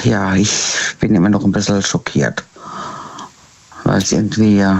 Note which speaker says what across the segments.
Speaker 1: ja, ich bin immer noch ein bisschen schockiert. Weil es irgendwie, ja.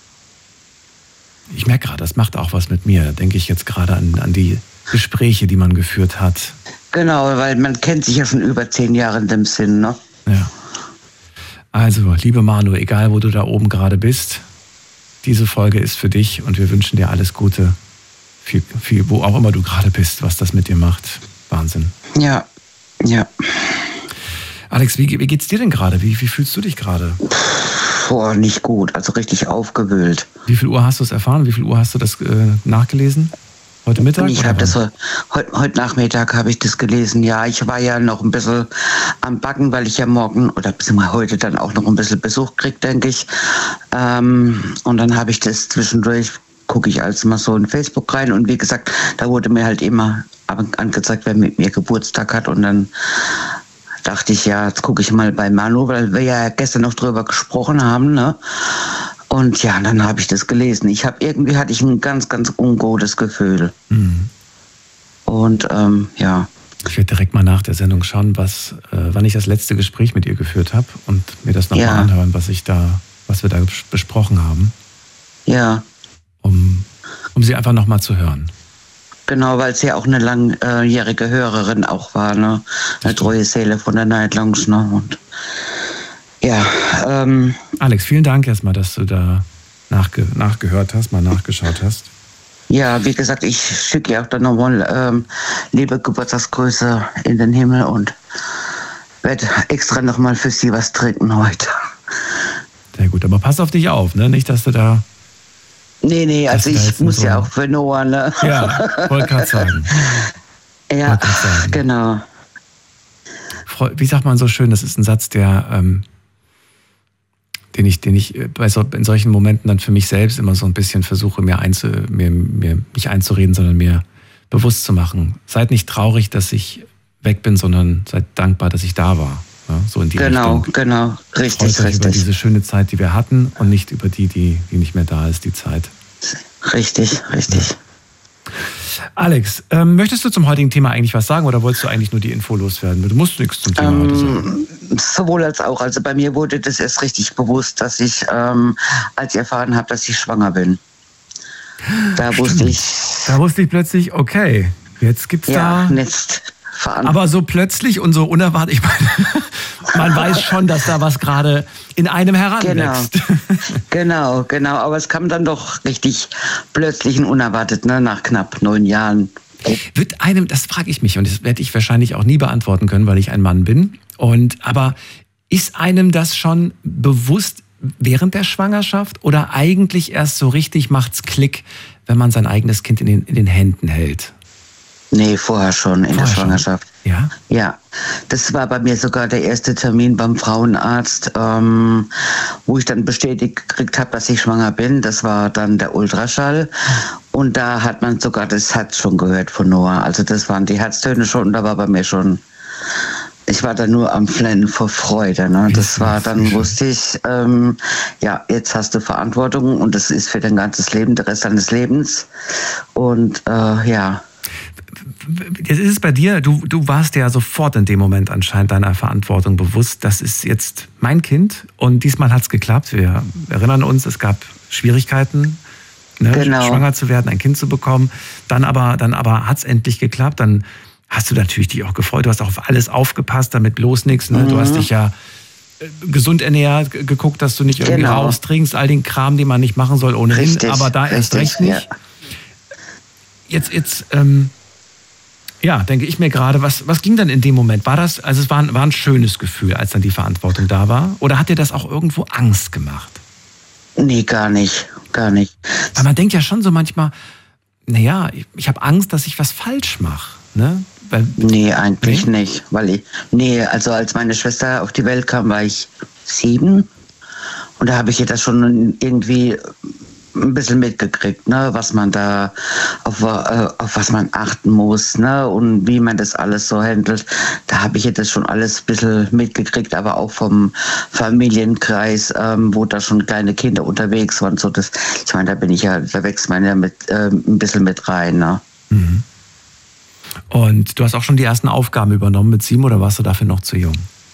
Speaker 2: Ich merke gerade, das macht auch was mit mir. Da denke ich jetzt gerade an die Gespräche, die man geführt hat.
Speaker 1: Genau, weil man kennt sich ja schon über 10 Jahre in dem Sinn, ne?
Speaker 2: Ja. Also, liebe Manu, egal wo du da oben gerade bist, diese Folge ist für dich und wir wünschen dir alles Gute, wo auch immer du gerade bist, was das mit dir macht. Wahnsinn.
Speaker 1: Ja, ja.
Speaker 2: Alex, wie geht's dir denn gerade? Wie fühlst du dich gerade?
Speaker 1: Boah, nicht gut, also richtig aufgewühlt.
Speaker 2: Wie viel Uhr hast du es erfahren? Wie viel Uhr hast du das nachgelesen? Heute Mittag?
Speaker 1: Ich habe das heute Nachmittag habe ich das gelesen. Ja, ich war ja noch ein bisschen am Backen, weil ich ja morgen oder beziehungsweise heute dann auch noch ein bisschen Besuch kriege, denke ich. Und dann habe ich das zwischendurch, gucke ich also mal so in Facebook rein und wie gesagt, da wurde mir halt immer angezeigt, wer mit mir Geburtstag hat und dann dachte ich, ja, jetzt gucke ich mal bei Manu, weil wir ja gestern noch drüber gesprochen haben, ne? Und ja, dann habe ich das gelesen. Irgendwie hatte ich ein ganz, ganz ungutes Gefühl.
Speaker 2: Mhm.
Speaker 1: Und ja.
Speaker 2: Ich werde direkt mal nach der Sendung schauen, wann ich das letzte Gespräch mit ihr geführt habe und mir das nochmal anhören, was wir da besprochen haben.
Speaker 1: Ja.
Speaker 2: Um sie einfach nochmal zu hören.
Speaker 1: Genau, weil sie ja auch eine langjährige Hörerin auch war, ne? Eine treue Seele von der Night Lounge, ne? Und ja.
Speaker 2: Alex, vielen Dank erstmal, dass du da nachgehört hast, mal nachgeschaut hast.
Speaker 1: Ja, wie gesagt, ich schicke ihr auch dann nochmal liebe Geburtstagsgrüße in den Himmel und werde extra nochmal für sie was trinken heute.
Speaker 2: Sehr gut, aber pass auf dich auf, ne? Nicht, dass du da...
Speaker 1: Nee, also ich muss ja auch für Noah, ne?
Speaker 2: Ja, wollte gerade sagen.
Speaker 1: Ja, genau.
Speaker 2: Wie sagt man so schön, das ist ein Satz, den ich in solchen Momenten dann für mich selbst immer so ein bisschen versuche, mich einzureden, sondern mir bewusst zu machen. Seid nicht traurig, dass ich weg bin, sondern seid dankbar, dass ich da war. Ja, so in die Richtung.
Speaker 1: Genau, richtig.
Speaker 2: Freut euch über diese schöne Zeit, die wir hatten und nicht über die nicht mehr da ist, die Zeit.
Speaker 1: Richtig. Ja.
Speaker 2: Alex, möchtest du zum heutigen Thema eigentlich was sagen oder wolltest du eigentlich nur die Info loswerden? Du musst nichts zum Thema heute sagen.
Speaker 1: Sowohl als auch. Also bei mir wurde das erst richtig bewusst, dass ich, als ich erfahren habe, dass ich schwanger bin. Da wusste ich
Speaker 2: plötzlich, okay, jetzt gibt's da... Aber so plötzlich und so unerwartet, ich meine, man weiß schon, dass da was gerade in einem heranwächst.
Speaker 1: Genau, aber es kam dann doch richtig plötzlich und unerwartet, ne, nach knapp 9 Jahren.
Speaker 2: Wird einem, das frage ich mich und das werde ich wahrscheinlich auch nie beantworten können, weil ich ein Mann bin. Aber ist einem das schon bewusst während der Schwangerschaft oder eigentlich erst so richtig macht's Klick, wenn man sein eigenes Kind in den Händen hält?
Speaker 1: Nee, vorher schon in der Schwangerschaft.
Speaker 2: Ja?
Speaker 1: Ja, das war bei mir sogar der erste Termin beim Frauenarzt, wo ich dann bestätigt gekriegt habe, dass ich schwanger bin. Das war dann der Ultraschall und da hat man sogar das Herz schon gehört von Noah. Also das waren die Herztöne schon und da war bei mir schon... Ich war da nur am Flennen vor Freude. Ne? Das war, dann wusste ich, jetzt hast du Verantwortung und das ist für dein ganzes Leben, der Rest deines Lebens. Und ja...
Speaker 2: Jetzt ist es bei dir, du warst ja sofort in dem Moment anscheinend deiner Verantwortung bewusst, das ist jetzt mein Kind und diesmal hat es geklappt. Wir erinnern uns, es gab Schwierigkeiten, schwanger zu werden, ein Kind zu bekommen. Dann aber hat es endlich geklappt, dann hast du natürlich dich auch gefreut, du hast auch auf alles aufgepasst, damit bloß nichts. Ne? Du hast dich ja gesund ernährt, geguckt, dass du nicht irgendwie raustrinkst, all den Kram, den man nicht machen soll ohnehin, richtig, aber da erst recht nicht. Ja. Jetzt denke ich mir gerade, was ging dann in dem Moment? War das, also es war ein schönes Gefühl, als dann die Verantwortung da war? Oder hat dir das auch irgendwo Angst gemacht?
Speaker 1: Nee, gar nicht.
Speaker 2: Weil man denkt ja schon so manchmal, ich habe Angst, dass ich was falsch mache, ne?
Speaker 1: Nee, eigentlich nicht. Also als meine Schwester auf die Welt kam, war ich 7 und da habe ich ihr das schon irgendwie ein bisschen mitgekriegt, ne, was man da, auf was man achten muss, ne, und wie man das alles so handelt. Da habe ich jetzt das schon alles ein bisschen mitgekriegt, aber auch vom Familienkreis, wo da schon kleine Kinder unterwegs waren. So das, ich meine, da wächst man ja mit ein bisschen mit rein, ne.
Speaker 2: Mhm. Und du hast auch schon die ersten Aufgaben übernommen mit 7 oder warst du dafür noch zu jung?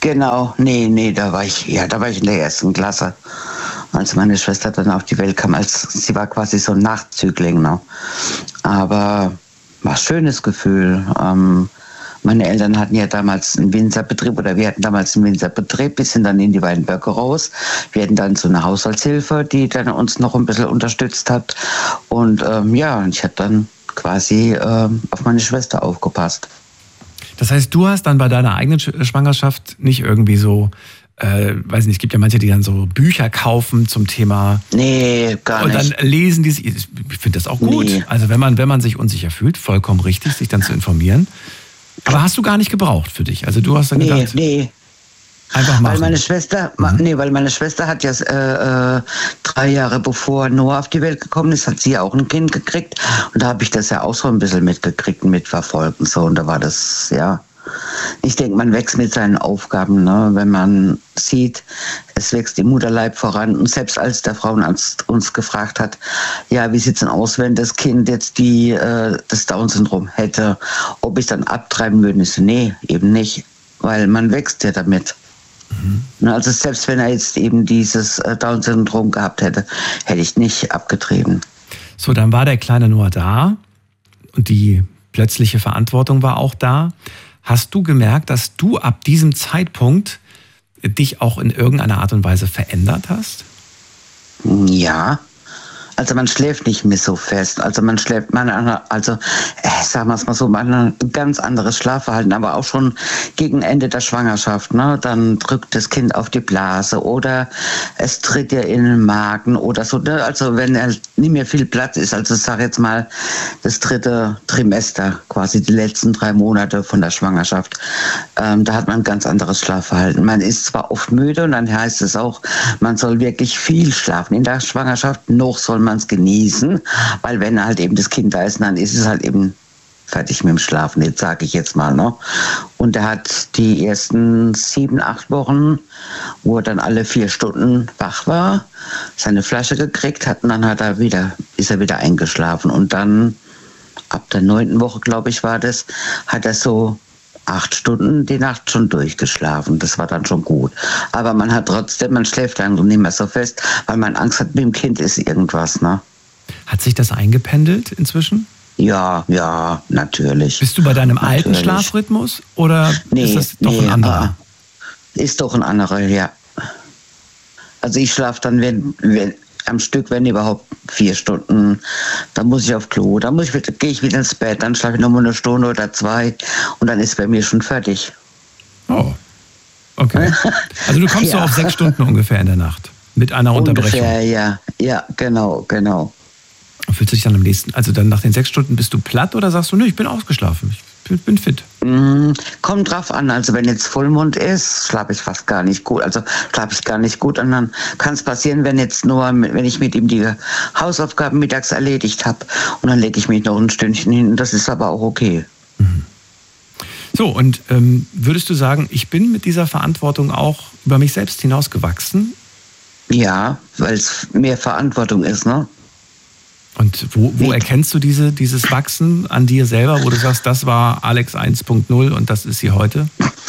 Speaker 1: Genau, nee, da war ich in der ersten Klasse, als meine Schwester dann auf die Welt kam. Sie war quasi so ein Nachzügling, ne? Aber war ein schönes Gefühl. Meine Eltern hatten ja damals einen Winzerbetrieb, oder wir hatten damals einen Winzerbetrieb, wir sind dann in die Weinberge raus. Wir hatten dann so eine Haushaltshilfe, die dann uns noch ein bisschen unterstützt hat. Und ich habe dann quasi auf meine Schwester aufgepasst.
Speaker 2: Das heißt, du hast dann bei deiner eigenen Schwangerschaft nicht irgendwie so, weiß nicht, es gibt ja manche, die dann so Bücher kaufen zum Thema.
Speaker 1: Nee, gar nicht.
Speaker 2: Und dann lesen die sich. Ich finde das auch gut. Nee. Also wenn man sich unsicher fühlt, vollkommen richtig, sich dann zu informieren. Aber hast du gar nicht gebraucht für dich? Also du hast dann gedacht, einfach machen.
Speaker 1: Weil meine Schwester hat ja 3 Jahre bevor Noah auf die Welt gekommen ist, hat sie ja auch ein Kind gekriegt. Und da habe ich das ja auch so ein bisschen mitgekriegt und mitverfolgt und so. Und da war das, ich denke, man wächst mit seinen Aufgaben, ne? Wenn man sieht, es wächst im Mutterleib voran. Und selbst als der Frauenarzt uns gefragt hat, wie sieht es denn aus, wenn das Kind jetzt das Down-Syndrom hätte, ob ich dann abtreiben würde? Ich so, nee, eben nicht, weil man wächst ja damit. Mhm. Also selbst wenn er jetzt eben dieses Down-Syndrom gehabt hätte, hätte ich nicht abgetrieben.
Speaker 2: So, dann war der kleine Noah da und die plötzliche Verantwortung war auch da. Hast du gemerkt, dass du ab diesem Zeitpunkt dich auch in irgendeiner Art und Weise verändert hast?
Speaker 1: Ja. Also man schläft nicht mehr so fest. Also man schläft, sagen wir es mal so, man hat ein ganz anderes Schlafverhalten, aber auch schon gegen Ende der Schwangerschaft. Ne? Dann drückt das Kind auf die Blase oder es tritt ihr in den Magen oder so. Ne? Also wenn er nicht mehr viel Platz ist, also ich sage jetzt mal das 3. Trimester, quasi die letzten 3 Monate von der Schwangerschaft, da hat man ein ganz anderes Schlafverhalten. Man ist zwar oft müde und dann heißt es auch, man soll wirklich viel schlafen in der Schwangerschaft, noch soll man es genießen, weil wenn halt eben das Kind da ist, dann ist es halt eben fertig mit dem Schlafen, jetzt sage ich jetzt mal, ne? Und er hat die ersten 7, 8 Wochen, wo er dann alle 4 Stunden wach war, seine Flasche gekriegt hat und dann ist er wieder eingeschlafen und dann ab der 9. Woche, glaube ich, war das, hat er so 8 Stunden die Nacht schon durchgeschlafen. Das war dann schon gut. Aber man schläft dann nicht mehr so fest, weil man Angst hat, mit dem Kind ist irgendwas, ne?
Speaker 2: Hat sich das eingependelt inzwischen?
Speaker 1: Ja, natürlich.
Speaker 2: Bist du bei deinem alten Schlafrhythmus oder ist das doch ein anderer?
Speaker 1: Ist doch ein anderer, ja. Also ich schlafe dann, wenn am Stück, wenn überhaupt 4 Stunden, dann muss ich auf Klo, gehe ich wieder ins Bett, dann schlafe ich nochmal 1 Stunde oder 2 und dann ist bei mir schon fertig.
Speaker 2: Oh, okay. Also du kommst so auf 6 Stunden ungefähr in der Nacht mit einer Unterbrechung.
Speaker 1: Ungefähr, ja, genau.
Speaker 2: Fühlst du dich dann also dann nach den 6 Stunden bist du platt oder sagst du, nö, ich bin ausgeschlafen, ich bin fit?
Speaker 1: Kommt drauf an, also wenn jetzt Vollmond ist, schlafe ich fast gar nicht gut, und dann kann es passieren, wenn ich mit ihm die Hausaufgaben mittags erledigt habe und dann lege ich mich noch ein Stündchen hin, das ist aber auch okay.
Speaker 2: Mhm. So, und würdest du sagen, ich bin mit dieser Verantwortung auch über mich selbst hinausgewachsen?
Speaker 1: Ja, weil es mehr Verantwortung ist, ne?
Speaker 2: Und wo erkennst du dieses Wachsen an dir selber, wo du sagst, das war Alex 1.0 und das ist sie heute?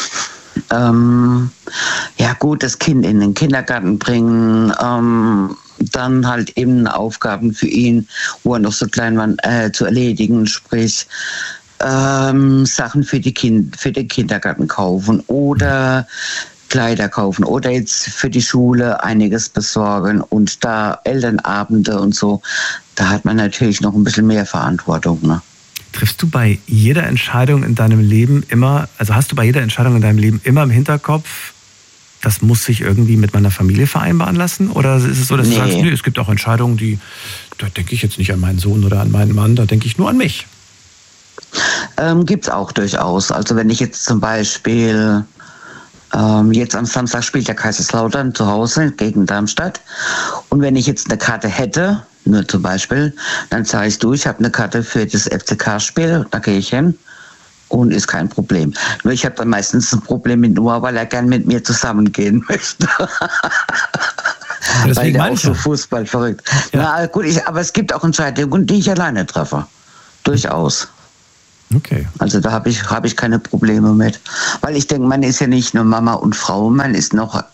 Speaker 1: Das Kind in den Kindergarten bringen, dann halt eben Aufgaben für ihn, wo er noch so klein war, zu erledigen, sprich Sachen für den Kindergarten kaufen oder Kleider kaufen oder jetzt für die Schule einiges besorgen und da Elternabende und so, da hat man natürlich noch ein bisschen mehr Verantwortung, ne?
Speaker 2: Triffst du bei jeder Entscheidung in deinem Leben hast du bei jeder Entscheidung in deinem Leben immer im Hinterkopf, das muss sich irgendwie mit meiner Familie vereinbaren lassen? Oder ist es so, dass du sagst, es gibt auch Entscheidungen, da denke ich jetzt nicht an meinen Sohn oder an meinen Mann, da denke ich nur an mich?
Speaker 1: Gibt's auch durchaus. Also wenn ich jetzt zum Beispiel jetzt am Samstag spielt der Kaiserslautern zu Hause gegen Darmstadt. Und wenn ich jetzt eine Karte hätte, nur zum Beispiel, dann sage ich, ich habe eine Karte für das FCK-Spiel, da gehe ich hin und ist kein Problem. Nur ich habe dann meistens ein Problem mit Noah, weil er gern mit mir zusammengehen möchte. Weil der auch so Fußball verrückt. Ja. Na gut, aber es gibt auch Entscheidungen, die ich alleine treffe. Durchaus.
Speaker 2: Okay.
Speaker 1: Also da habe ich keine Probleme mit. Weil ich denke, man ist ja nicht nur Mama und Frau, man ist noch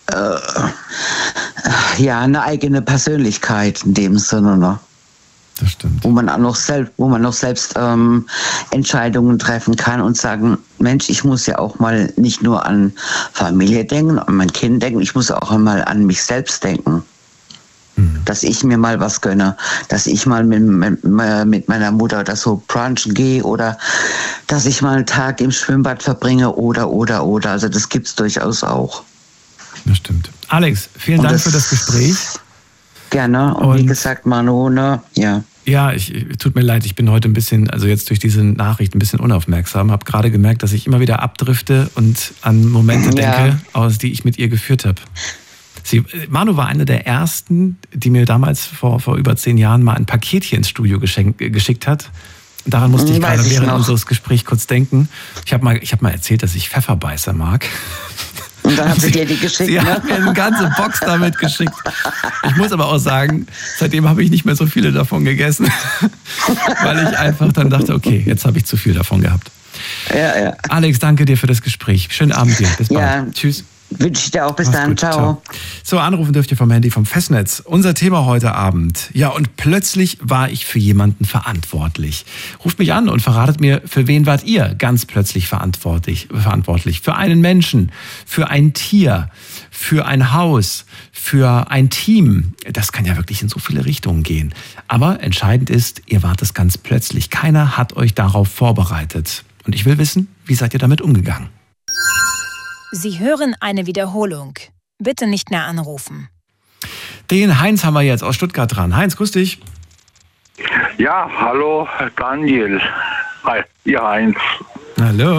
Speaker 1: eine eigene Persönlichkeit in dem Sinne. Ne?
Speaker 2: Das stimmt.
Speaker 1: Wo man noch selbst Entscheidungen treffen kann und sagen, Mensch, ich muss ja auch mal nicht nur an Familie denken, an mein Kind denken, ich muss auch einmal an mich selbst denken. Dass ich mir mal was gönne, dass ich mal mit meiner Mutter oder so brunchen gehe oder dass ich mal einen Tag im Schwimmbad verbringe oder. Also das gibt's durchaus auch.
Speaker 2: Das stimmt. Alex, vielen Dank für das Gespräch.
Speaker 1: Gerne. Und wie gesagt, Manu, ne? Ja.
Speaker 2: Ja, tut mir leid, ich bin heute ein bisschen, also jetzt durch diese Nachricht ein bisschen unaufmerksam, habe gerade gemerkt, dass ich immer wieder abdrifte und an Momente denke, die ich mit ihr geführt habe. Manu war eine der ersten, die mir damals vor über 10 Jahren mal ein Paketchen ins Studio geschickt hat. Daran musste ich gerade während unseres Gesprächs kurz denken. Ich hab mal erzählt, dass ich Pfefferbeißer mag.
Speaker 1: Und dann hat sie dir die geschickt,
Speaker 2: Sie hat mir eine ganze Box damit geschickt. Ich muss aber auch sagen, seitdem habe ich nicht mehr so viele davon gegessen, weil ich einfach dann dachte, okay, jetzt habe ich zu viel davon gehabt.
Speaker 1: Ja.
Speaker 2: Alex, danke dir für das Gespräch. Schönen Abend dir. Bis bald.
Speaker 1: Ja.
Speaker 2: Tschüss.
Speaker 1: Wünsche ich dir auch. Bis dann. Ciao.
Speaker 2: So, anrufen dürft ihr vom Handy vom Festnetz. Unser Thema heute Abend. Ja, und plötzlich war ich für jemanden verantwortlich. Ruft mich an und verratet mir, für wen wart ihr ganz plötzlich verantwortlich? Für einen Menschen, für ein Tier, für ein Haus, für ein Team. Das kann ja wirklich in so viele Richtungen gehen. Aber entscheidend ist, ihr wart es ganz plötzlich. Keiner hat euch darauf vorbereitet. Und ich will wissen, wie seid ihr damit umgegangen?
Speaker 3: Sie hören eine Wiederholung. Bitte nicht mehr anrufen.
Speaker 2: Den Heinz haben wir jetzt aus Stuttgart dran. Heinz, grüß dich.
Speaker 4: Ja, hallo Daniel. Hi, ja, Heinz.
Speaker 2: Hallo.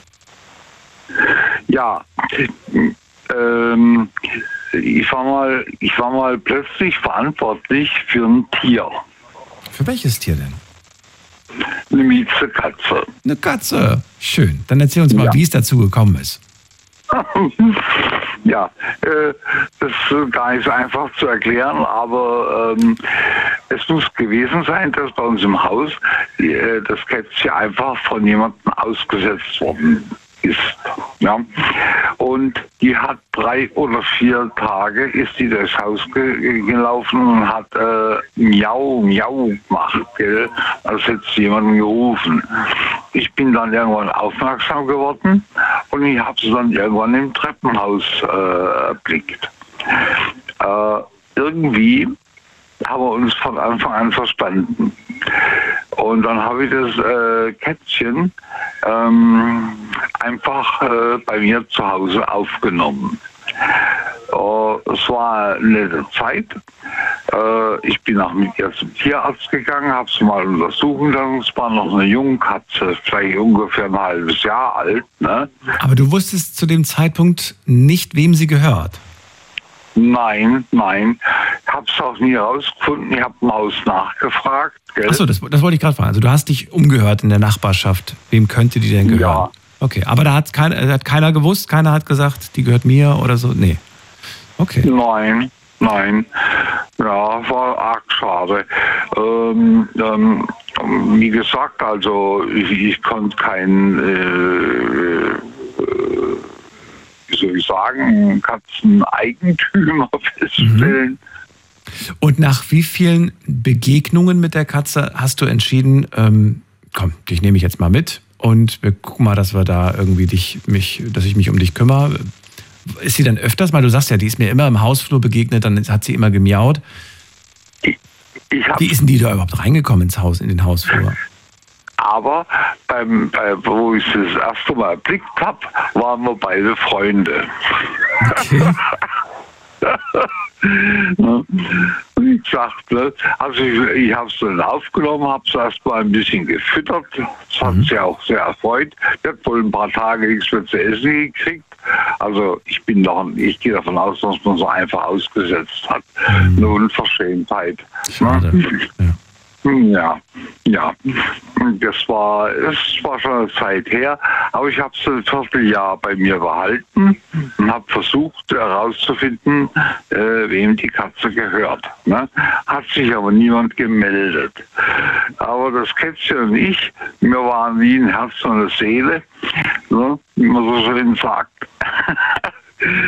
Speaker 4: Ja, ich war mal plötzlich verantwortlich für ein Tier.
Speaker 2: Für welches Tier denn?
Speaker 4: Eine Miezekatze.
Speaker 2: Eine Katze. Schön. Dann erzähl uns mal, wie es dazu gekommen ist.
Speaker 4: Ja, das ist gar nicht so einfach zu erklären, aber es muss gewesen sein, dass bei uns im Haus das Kätzchen einfach von jemandem ausgesetzt worden ist. Ja. Und die hat 3 oder 4 Tage ist die durchs Haus gelaufen und hat Miau, Miau gemacht, gell? Als hätte sie jemanden gerufen. Ich bin dann irgendwann aufmerksam geworden und ich habe sie dann irgendwann im Treppenhaus erblickt. Irgendwie haben wir uns von Anfang an verstanden. Und dann habe ich das Kätzchen einfach bei mir zu Hause aufgenommen. Es war eine nette Zeit. Ich bin auch mit ihr zum Tierarzt gegangen, habe sie mal untersuchen lassen. Es war noch eine Jungkatze, vielleicht ungefähr ein halbes Jahr alt. Ne?
Speaker 2: Aber du wusstest zu dem Zeitpunkt nicht, wem sie gehört?
Speaker 4: Nein. Ich habe es auch nie herausgefunden. Ich habe im Haus nachgefragt.
Speaker 2: Achso, das wollte ich gerade fragen. Also du hast dich umgehört in der Nachbarschaft. Wem könnte die denn gehören?
Speaker 4: Ja.
Speaker 2: Okay, aber da hat keiner gewusst, keiner hat gesagt, die gehört mir oder so? Nee. Okay.
Speaker 4: Nein. Ja, war arg schade. Wie gesagt, also ich konnte kein, wie soll ich sagen, Katzeneigentümer feststellen.
Speaker 2: Und nach wie vielen Begegnungen mit der Katze hast du entschieden, komm, dich nehme ich jetzt mal mit und wir gucken mal, dass wir da irgendwie dass ich mich um dich kümmere. Ist sie dann öfters mal, du sagst ja, die ist mir immer im Hausflur begegnet, dann hat sie immer gemiaut. Wie ist denn die da überhaupt reingekommen ins Haus, in den Hausflur?
Speaker 4: Aber wo ich sie das erste Mal erblickt habe, waren wir beide Freunde.
Speaker 2: Okay.
Speaker 4: Wie gesagt, ne? Also ich habe es dann aufgenommen, habe es erstmal ein bisschen gefüttert. Das hat sie auch sehr erfreut. Ich habe wohl ein paar Tage nichts mehr zu essen gekriegt. Also ich gehe davon aus, dass man so einfach ausgesetzt hat. Eine Unverschämtheit.
Speaker 2: Schade.
Speaker 4: Ne?
Speaker 2: Ja.
Speaker 4: Ja. Es war schon eine Zeit her, aber ich habe es ein Vierteljahr bei mir behalten und habe versucht herauszufinden, wem die Katze gehört. Ne? Hat sich aber niemand gemeldet. Aber das Kätzchen und ich, wir waren wie ein Herz und eine Seele, ne? Wie man so schön sagt.